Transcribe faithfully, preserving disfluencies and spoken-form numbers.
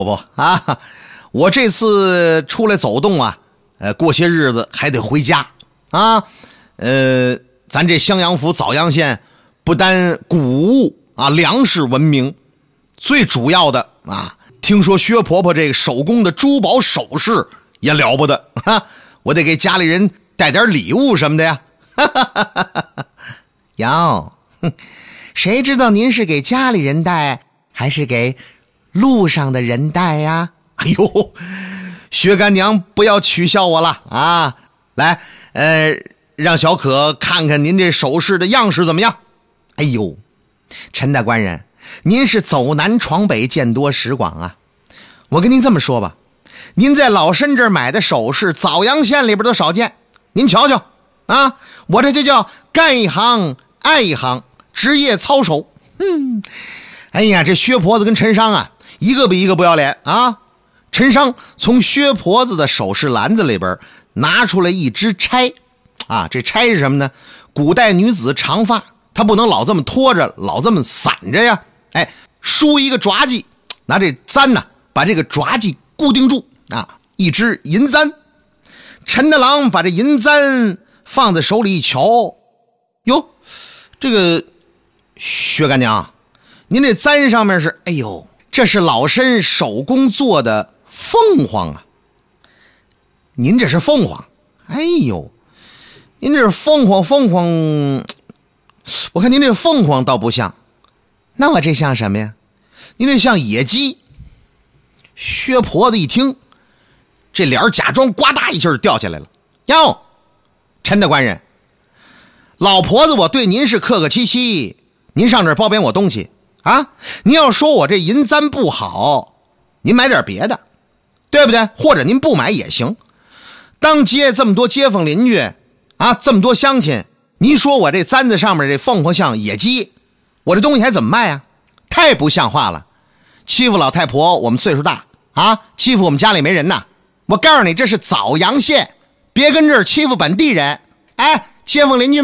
不啊，我这次出来走动啊，呃，过些日子还得回家啊。呃，咱这襄阳府枣阳县不单谷物啊粮食闻名，最主要的啊，听说薛婆婆这个手工的珠宝首饰也了不得啊，我得给家里人带点礼物什么的呀。 哟，谁知道您是给家里人带还是给路上的人带呀？ 哎呦，薛干娘不要取笑我了啊！来，呃，让小可看看您这首饰的样式怎么样？ 哎呦，陈大官人，您是走南闯北，见多识广啊。我跟您这么说吧，您在老身这儿买的首饰，枣阳县里边都少见。您瞧瞧啊，我这就叫干一行爱一行，职业操守。嗯，哎呀，这薛婆子跟陈商啊，一个比一个不要脸啊！陈商从薛婆子的首饰篮子里边拿出来一只钗啊，这钗是什么呢？古代女子长发，她不能老这么拖着，老这么散着呀。哎，梳一个抓髻，拿这簪呢，把这个抓髻固定住啊，一只银簪。陈大郎把这银簪放在手里一瞧，哟，这个薛干娘，您这簪上面是，哎呦，这是老身手工做的凤凰啊！您这是凤凰？哎呦，您这是凤凰，凤凰，我看您这凤凰倒不像，那我这像什么呀？您这像野鸡。薛婆子一听，这脸假装呱嗒一下就掉下来了。哟，陈大官人，老婆子我对您是客客气气，您上这儿包贬我东西啊？您要说我这银簪不好，您买点别的，对不对？或者您不买也行。当街这么多街坊邻居啊，这么多乡亲，您说我这簪子上面这凤凰像野鸡，我这东西还怎么卖啊？太不像话了！欺负老太婆，我们岁数大啊，欺负我们家里没人呐！我告诉你，这是枣阳县，别跟这儿欺负本地人。哎，街坊邻居